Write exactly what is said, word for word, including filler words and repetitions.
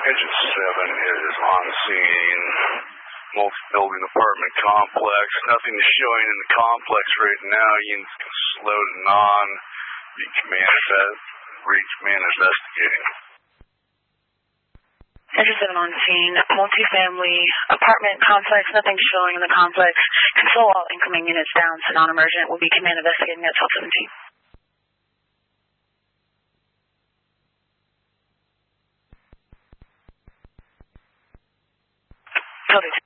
Engine seven is on scene. Multi-building apartment complex. Nothing is showing in the complex right now. Units can slow to non. Reach manifest. Reach man investigating. Engine seven on scene. Multi-family apartment complex. Nothing showing in the complex. Control all incoming units down to non-emergent. Will be command investigating at twelve seventeen. Copy.